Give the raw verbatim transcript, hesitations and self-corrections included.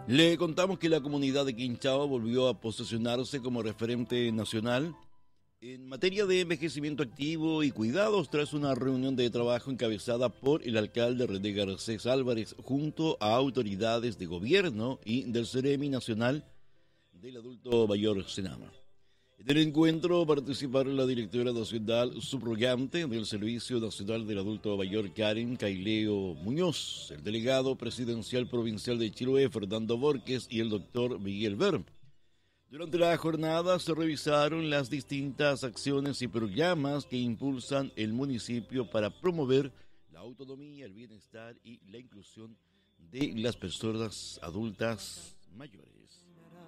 Le contamos que la comunidad de Quinchao volvió a posicionarse como referente nacional en materia de envejecimiento activo y cuidados tras una reunión de trabajo encabezada por el alcalde René Garcés Álvarez junto a autoridades de gobierno y del Ceremi Nacional del Adulto Mayor Senama. En el encuentro participaron la directora nacional subrogante del Servicio Nacional del Adulto Mayor, Karen Caileo Muñoz, el delegado presidencial provincial de Chiloé, Fernando Borges, y el doctor Miguel Ver. Durante la jornada se revisaron las distintas acciones y programas que impulsan el municipio para promover la autonomía, el bienestar y la inclusión de las personas adultas mayores.